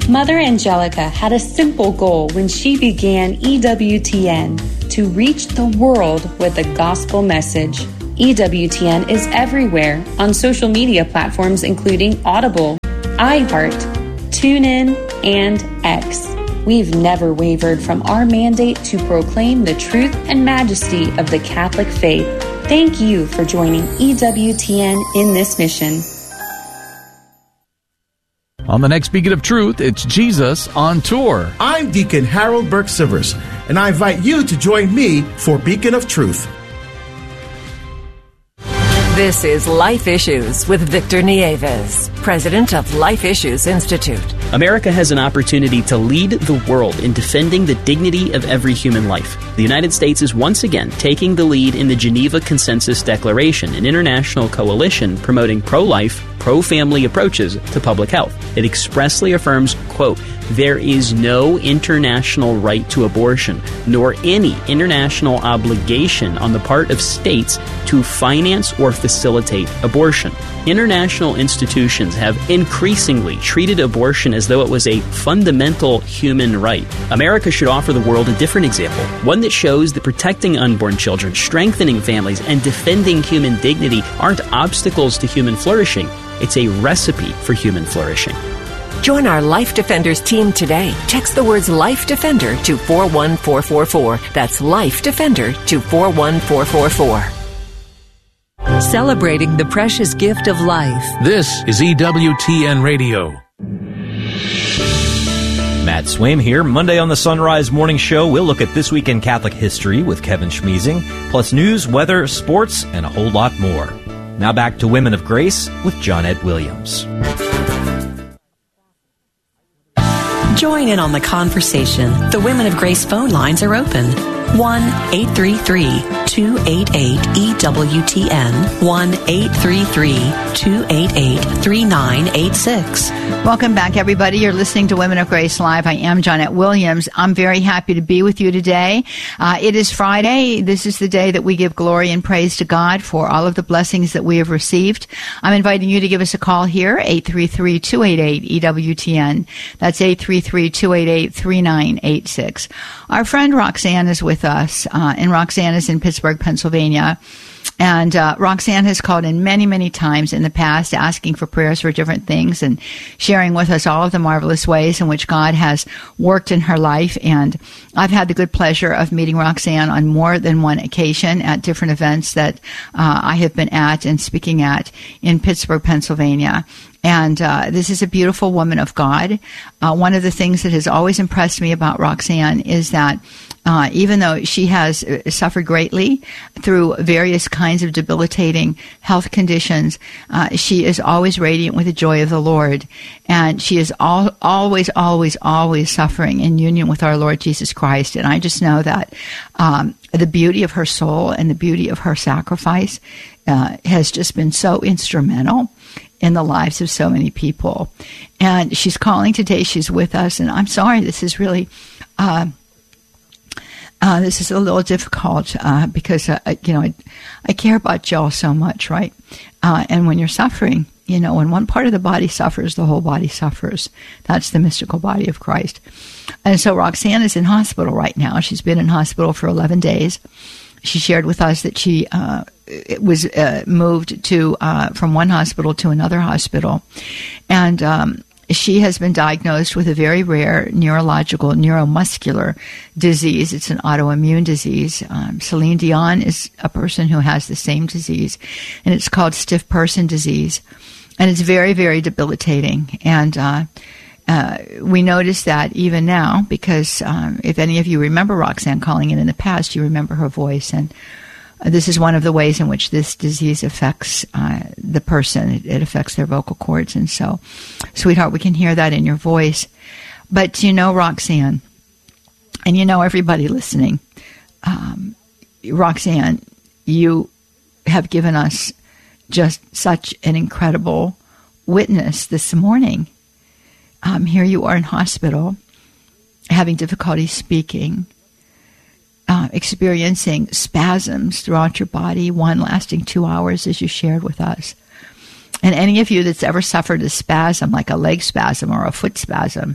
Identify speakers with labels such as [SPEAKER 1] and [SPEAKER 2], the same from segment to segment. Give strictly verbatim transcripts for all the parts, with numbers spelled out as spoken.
[SPEAKER 1] Mother Angelica had a simple goal when she began E W T N, to reach the world with a gospel message. E W T N is everywhere on social media platforms including Audible, iHeart, TuneIn, and X. We've never wavered from our mandate to proclaim the truth and majesty of the Catholic faith. Thank you for joining E W T N in this mission.
[SPEAKER 2] On the next Beacon of Truth, it's Jesus on Tour.
[SPEAKER 3] I'm Deacon Harold Burke-Sivers, and I invite you to join me for Beacon of Truth.
[SPEAKER 4] This is Life Issues with Victor Nieves, president of Life Issues Institute.
[SPEAKER 5] America has an opportunity to lead the world in defending the dignity of every human life. The United States is once again taking the lead in the Geneva Consensus Declaration, an international coalition promoting pro-life, pro-family approaches to public health. It expressly affirms, quote, there is no international right to abortion, nor any international obligation on the part of states to finance or facilitate abortion. International institutions have increasingly treated abortion as though it was a fundamental human right. America should offer the world a different example, one that shows that protecting unborn children, strengthening families, and defending human dignity aren't obstacles to human flourishing. It's a recipe for human flourishing.
[SPEAKER 4] Join our Life Defenders team today. Text the words Life Defender to four one four four four. That's Life Defender to four one four four four.
[SPEAKER 6] Celebrating the precious gift of life.
[SPEAKER 7] This is E W T N Radio.
[SPEAKER 8] Matt Swaim here. Monday on the Sunrise Morning Show, we'll look at This Week in Catholic History with Kevin Schmeezing, plus news, weather, sports, and a whole lot more. Now back to Women of Grace with Johnnette Williams.
[SPEAKER 6] Join in on the conversation. The Women of Grace phone lines are open. one eight three three, two eight eight, E W T N. one eight three three, two eight eight, three nine eight six.
[SPEAKER 9] Welcome back, everybody. You're listening to Women of Grace Live. I am Johnnette Williams. I'm very happy to be with you today. Uh, it is Friday. This is the day that we give glory and praise to God for all of the blessings that we have received. I'm inviting you to give us a call here, eight three three, two eight eight, E W T N. That's eight three three, two eight eight, three nine eight six. Our friend Roxanne is with us, uh, and Roxanne is in Pittsburgh, Pennsylvania. And uh, Roxanne has called in many, many times in the past asking for prayers for different things and sharing with us all of the marvelous ways in which God has worked in her life. And I've had the good pleasure of meeting Roxanne on more than one occasion at different events that uh, I have been at and speaking at in Pittsburgh, Pennsylvania. And uh, this is a beautiful woman of God. Uh, one of the things that has always impressed me about Roxanne is that uh, even though she has suffered greatly through various kinds of debilitating health conditions, uh, she is always radiant with the joy of the Lord. And she is all, always, always, always suffering in union with our Lord Jesus Christ. And I just know that um, the beauty of her soul and the beauty of her sacrifice uh, has just been so instrumental in the lives of so many people. And she's calling today. She's with us. And I'm sorry, this is really, uh, uh, this is a little difficult uh, because, uh, you know, I, I care about y'all so much, right? Uh, and when you're suffering, you know, when one part of the body suffers, the whole body suffers. That's the mystical body of Christ. And so Roxanne is in hospital right now. She's been in hospital for eleven days. She shared with us that she uh, was uh, moved to uh, from one hospital to another hospital, and um, she has been diagnosed with a very rare neurological neuromuscular disease. It's an autoimmune disease. Um, Celine Dion is a person who has the same disease, and it's called stiff person disease, and it's very, very debilitating. And uh, Uh, we notice that even now, because um, if any of you remember Roxanne calling in in the past, you remember her voice. And uh, this is one of the ways in which this disease affects uh, the person. It, it affects their vocal cords. And so, sweetheart, we can hear that in your voice. But you know, Roxanne, and you know everybody listening, um, Roxanne, you have given us just such an incredible witness this morning. Um, here you are in hospital, having difficulty speaking, uh, experiencing spasms throughout your body, one lasting two hours, as you shared with us. And any of you that's ever suffered a spasm, like a leg spasm or a foot spasm,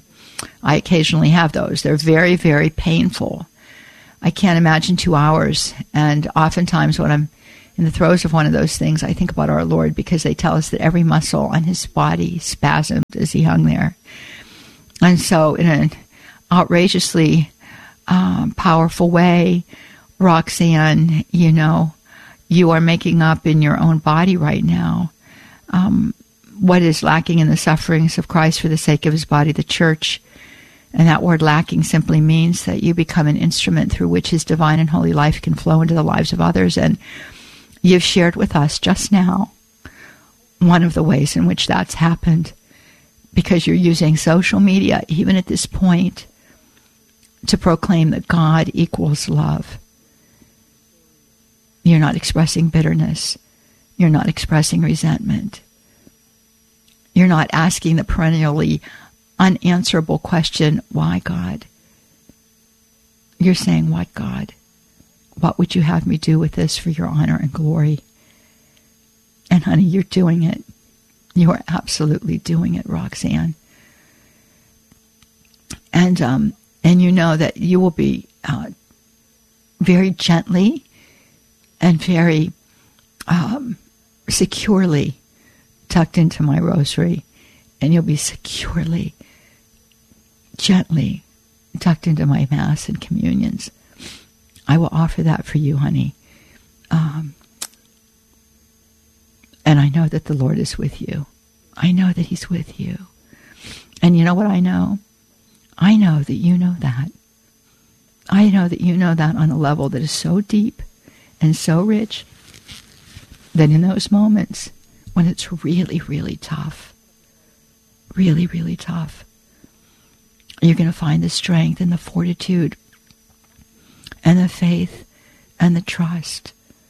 [SPEAKER 9] I occasionally have those. They're very, very painful. I can't imagine two hours. And oftentimes when I'm in the throes of one of those things, I think about our Lord, because they tell us that every muscle on his body spasmed as he hung there. And so in an outrageously um, powerful way, Roxanne, you know, you are making up in your own body right now um, what is lacking in the sufferings of Christ for the sake of his body, the church. And that word lacking simply means that you become an instrument through which his divine and holy life can flow into the lives of others. And you've shared with us just now one of the ways in which that's happened, because you're using social media, even at this point, to proclaim that God equals love. You're not expressing bitterness. You're not expressing resentment. You're not asking the perennially unanswerable question, why, God? You're saying, what, God? What would you have me do with this for your honor and glory? And honey, you're doing it. You are absolutely doing it, Roxanne. And um, and you know that you will be uh, very gently and very um, securely tucked into my rosary, and you'll be securely, gently tucked into my Mass and communions. I will offer that for you, honey. Um, and I know that the Lord is with you. I know that he's with you. And you know what I know? I know that you know that. I know that you know that on a level that is so deep and so rich that in those moments when it's really, really tough, really, really tough, you're going to find the strength and the fortitude and the faith and the trust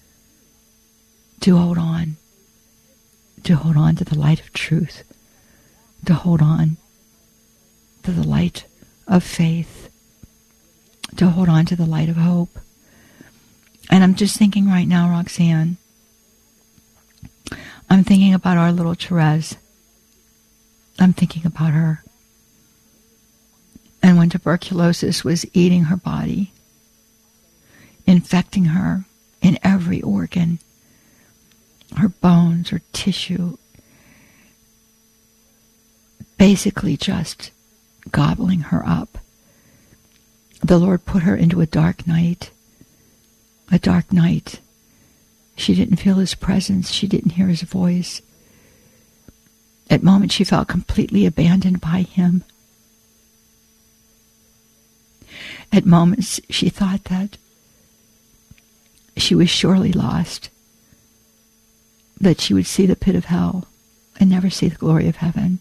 [SPEAKER 9] to hold on, to hold on to the light of truth, to hold on to the light of faith, to hold on to the light of hope. And I'm just thinking right now, Roxanne, I'm thinking about our little Therese. I'm thinking about her. And when tuberculosis was eating her body, infecting her in every organ, her bones, her tissue, basically just gobbling her up, the Lord put her into a dark night, a dark night. She didn't feel his presence. She didn't hear his voice. At moments, she felt completely abandoned by him. At moments, she thought that she was surely lost, that she would see the pit of hell and never see the glory of heaven.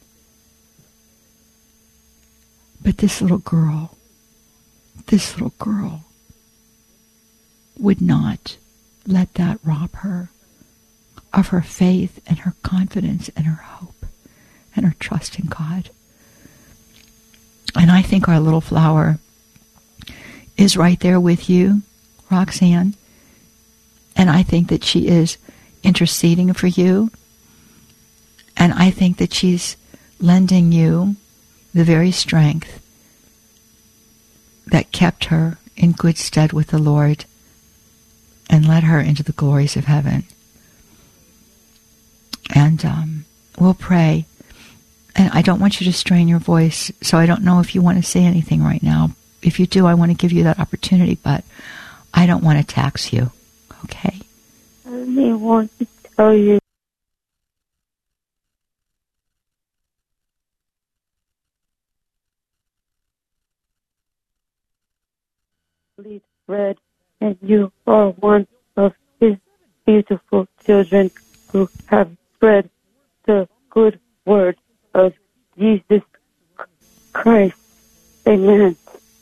[SPEAKER 9] But this little girl, this little girl would not let that rob her of her faith and her confidence and her hope and her trust in God. And I think our little flower is right there with you, Roxanne. And I think that she is interceding for you. And I think that she's lending you the very strength that kept her in good stead with the Lord and led her into the glories of heaven. And um, we'll pray. And I don't want you to strain your voice, so I don't know if you want to say anything right now. If you do, I want to give you that opportunity, but I don't want to tax you. Okay?
[SPEAKER 10] I only want to tell you red, and you are one of his beautiful children who have spread the good word of Jesus Christ. Amen.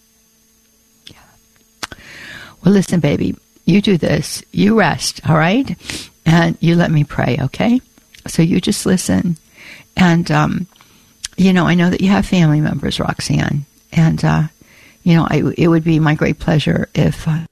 [SPEAKER 9] Well, listen, baby, you do this. You rest, all right? And you let me pray, okay? So you just listen. And, um, you know, I know that you have family members, Roxanne. And, uh, you know, I, it would be my great pleasure if... Uh,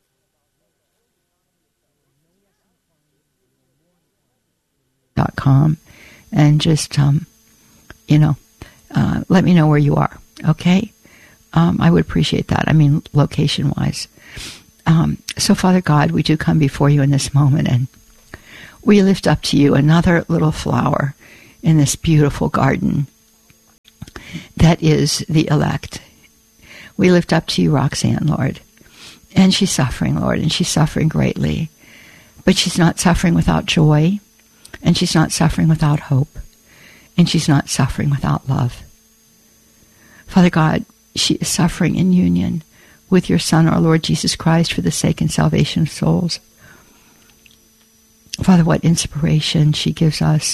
[SPEAKER 9] dot com and just, um, you know, uh, let me know where you are, okay? Um, I would appreciate that. I mean, location-wise. Um, so, Father God, we do come before you in this moment, and we lift up to you another little flower in this beautiful garden that is the elect. We lift up to you Roxanne, Lord. And she's suffering, Lord, and she's suffering greatly. But she's not suffering without joy, and she's not suffering without hope, and she's not suffering without love. Father God, she is suffering in union with your Son, our Lord Jesus Christ, for the sake and salvation of souls. Father, what inspiration she gives us,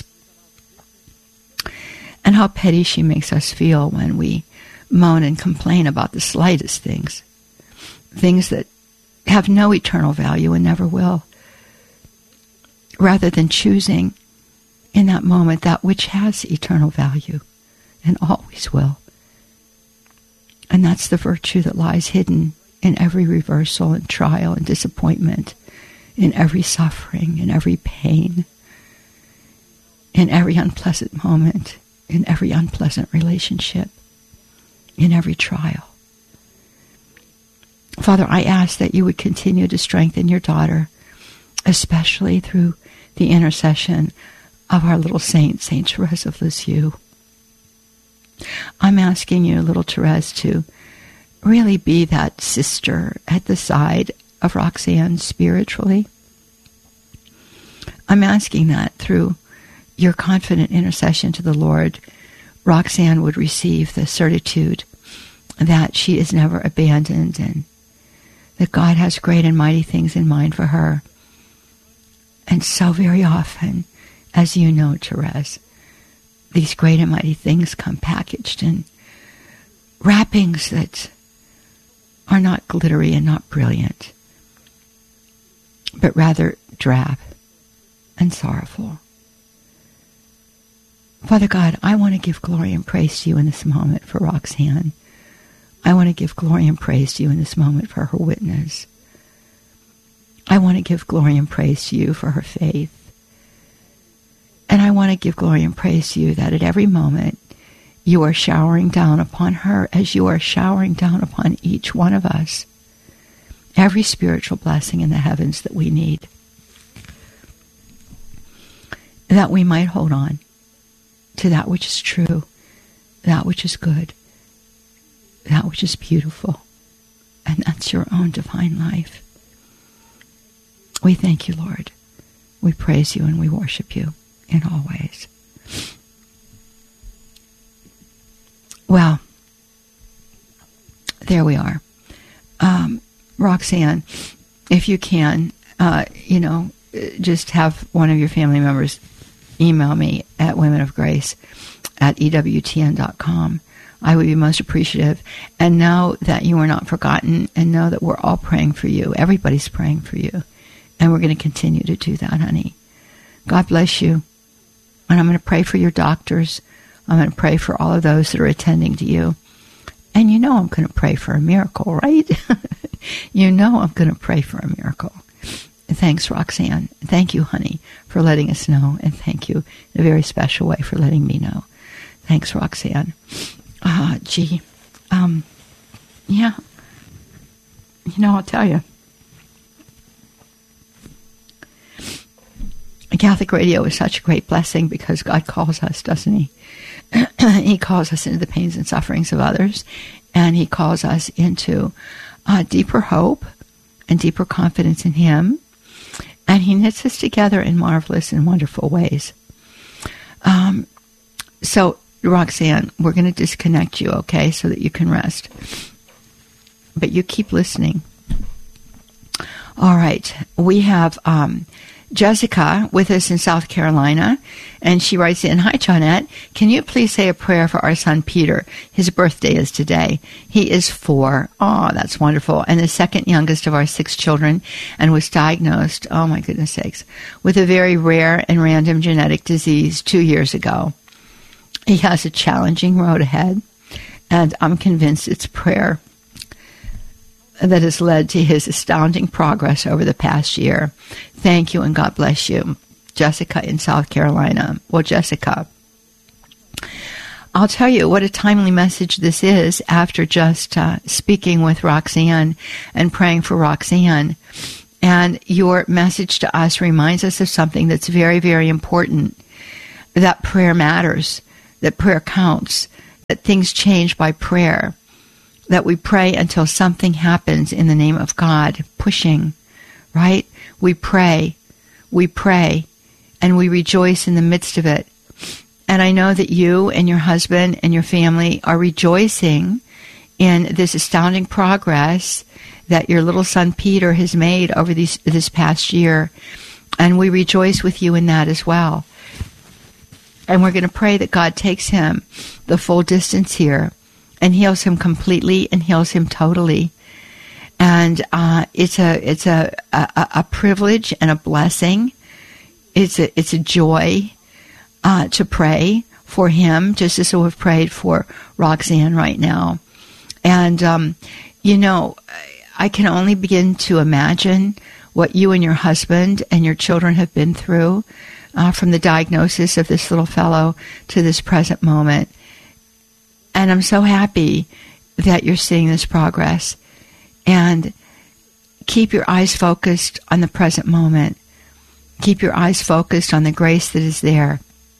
[SPEAKER 9] and how petty she makes us feel when we moan and complain about the slightest things, things that have no eternal value and never will, rather than choosing in that moment that which has eternal value and always will. And that's the virtue that lies hidden in every reversal and trial and disappointment, in every suffering, in every pain, in every unpleasant moment, in every unpleasant relationship, in every trial. Father, I ask that you would continue to strengthen your daughter, especially through the intercession of our little saint, Saint Therese of Lisieux. I'm asking you, little Therese, to really be that sister at the side of Roxanne spiritually. I'm asking that through your confident intercession to the Lord, Roxanne would receive the certitude that she is never abandoned and that God has great and mighty things in mind for her. And so very often, as you know, Therese, these great and mighty things come packaged in wrappings that are not glittery and not brilliant, but rather drab and sorrowful. Father God, I want to give glory and praise to you in this moment for Roxanne. I want to give glory and praise to you in this moment for her witness. I want to give glory and praise to you for her faith. And I want to give glory and praise to you that at every moment you are showering down upon her as you are showering down upon each one of us every spiritual blessing in the heavens that we need, that we might hold on to that which is true, that which is good, that which is beautiful, and that's your own divine life. We thank you, Lord. We praise you and we worship you in all ways. Well, there we are. Um, Roxanne, if you can, uh, you know, just have one of your family members email me at women of grace at E W T N dot com. I would be most appreciative. And know that you are not forgotten, and know that we're all praying for you. Everybody's praying for you. And we're going to continue to do that, honey. God bless you. And I'm going to pray for your doctors. I'm going to pray for all of those that are attending to you. And you know I'm going to pray for a miracle, right? You know I'm going to pray for a miracle. Thanks, Roxanne. Thank you, honey, for letting us know. And thank you in a very special way for letting me know. Thanks, Roxanne. Ah, uh, gee. Um, yeah. You know, I'll tell you. Catholic radio is such a great blessing because God calls us, doesn't he? He calls us into the pains and sufferings of others, and he calls us into uh, deeper hope and deeper confidence in him, and he knits us together in marvelous and wonderful ways. Um, so, Roxanne, we're going to disconnect you, okay, so that you can rest. But you keep listening. All right. We have Um, Jessica with us in South Carolina, and she writes in, "Hi, Johnette. Can you please say a prayer for our son Peter? His birthday is today. He is four. Oh, that's wonderful. And the second youngest of our six children, and was diagnosed, oh my goodness sakes, with a very rare and random genetic disease two years ago. He has a challenging road ahead, and I'm convinced it's prayer that has led to his astounding progress over the past year. Thank you, and God bless you." Jessica in South Carolina. Well, Jessica, I'll tell you what a timely message this is after just uh, speaking with Roxanne and praying for Roxanne. And your message to us reminds us of something that's very, very important, that prayer matters, that prayer counts, that things change by prayer, that we pray until something happens in the name of God, pushing, right? We pray, we pray, and we rejoice in the midst of it. And I know that you and your husband and your family are rejoicing in this astounding progress that your little son Peter has made over these, this past year. And we rejoice with you in that as well. And we're going to pray that God takes him the full distance here and heals him completely and heals him totally. And uh, it's a it's a, a a privilege and a blessing. It's a it's a joy uh, to pray for him, just as we've prayed for Roxanne right now. And um, you know, I can only begin to imagine what you and your husband and your children have been through uh, from the diagnosis of this little fellow to this present moment. And I'm so happy that you're seeing this progress. And keep your eyes focused on the present moment. Keep your eyes focused on the grace that is there.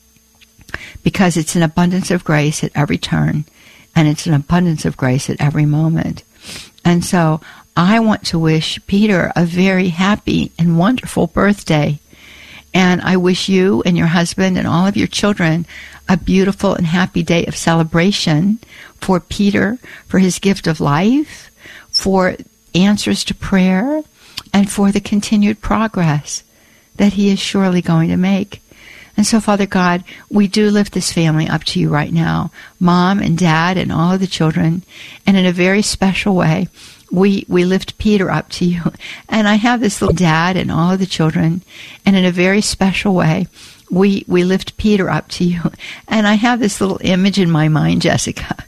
[SPEAKER 9] Because it's an abundance of grace at every turn. And it's an abundance of grace at every moment. And so I want to wish Peter a very happy and wonderful birthday. And I wish you and your husband and all of your children a beautiful and happy day of celebration for Peter, for his gift of life, for answers to prayer, and for the continued progress that he is surely going to make. And so, Father God, we do lift this family up to you right now, Mom and Dad and all of the children, and in a very special way, we, we lift Peter up to you. And I have this little dad and all of the children, and in a very special way, we, we lift Peter up to you. And I have this little image in my mind, Jessica.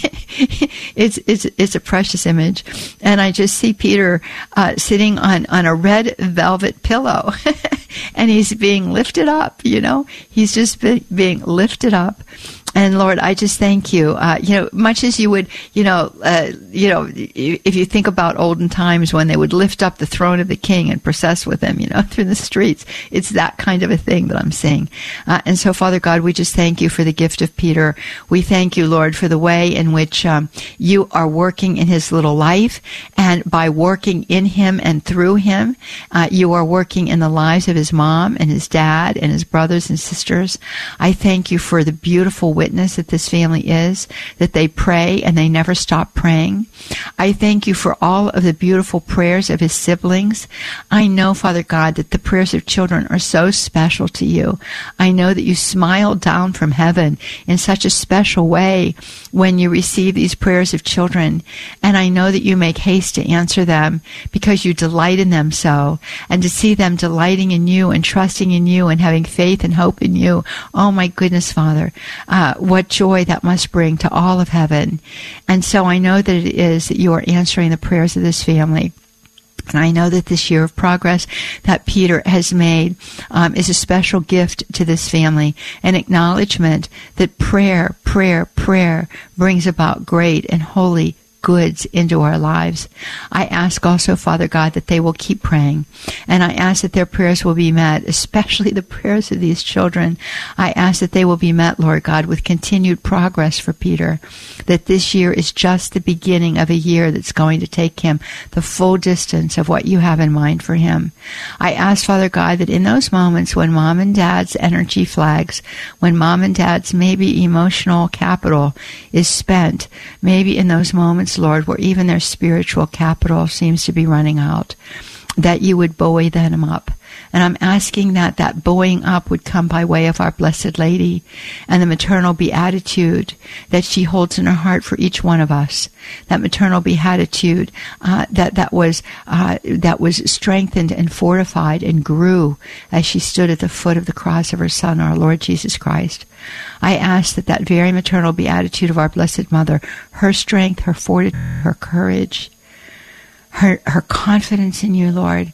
[SPEAKER 9] it's, it's, it's a precious image. And I just see Peter uh, sitting on, on a red velvet pillow. And he's being lifted up, you know. He's just be, being lifted up. And Lord, I just thank you. Uh, you know, much as you would, you know, uh, you know, if you think about olden times when they would lift up the throne of the king and process with him, you know, through the streets, it's that kind of a thing that I'm seeing. Uh, and so, Father God, we just thank you for the gift of Peter. We thank you, Lord, for the way in which um, you are working in his little life, and by working in him and through him, uh, you are working in the lives of his mom and his dad and his brothers and sisters. I thank you for the beautiful witness that this family is, that they pray and they never stop praying. I thank you for all of the beautiful prayers of his siblings. I know, Father God, that the prayers of children are so special to you. I know that you smile down from heaven in such a special way when you receive these prayers of children. And I know that you make haste to answer them because you delight in them so. And to see them delighting in you and trusting in you and having faith and hope in you. Oh my goodness, Father. Uh, what joy that must bring to all of heaven. And so I know that it is that you are answering the prayers of this family. And I know that this year of progress that Peter has made um, is a special gift to this family, an acknowledgement that prayer, prayer, prayer brings about great and holy goods into our lives. I ask also, Father God, that they will keep praying. And I ask that their prayers will be met, especially the prayers of these children. I ask that they will be met, Lord God, with continued progress for Peter. That this year is just the beginning of a year that's going to take him the full distance of what you have in mind for him. I ask, Father God, that in those moments when mom and dad's energy flags, when mom and dad's maybe emotional capital is spent, maybe in those moments, Lord, where even their spiritual capital seems to be running out, that you would buoy them up. And I'm asking that that buoying up would come by way of our Blessed Lady and the maternal beatitude that she holds in her heart for each one of us. That maternal beatitude uh, that that was uh, that was strengthened and fortified and grew as she stood at the foot of the cross of her Son, our Lord Jesus Christ. I ask that that very maternal beatitude of our Blessed Mother, her strength, her fortitude, her courage, her her confidence in you, Lord,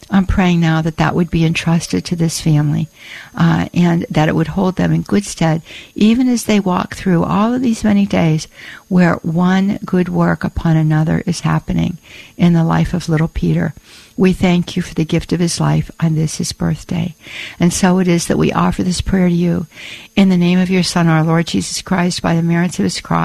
[SPEAKER 9] I'm praying now that that would be entrusted to this family, uh, and that it would hold them in good stead, even as they walk through all of these many days where one good work upon another is happening in the life of little Peter. We thank you for the gift of his life on this, his birthday. And so it is that we offer this prayer to you in the name of your Son, our Lord Jesus Christ, by the merits of his cross.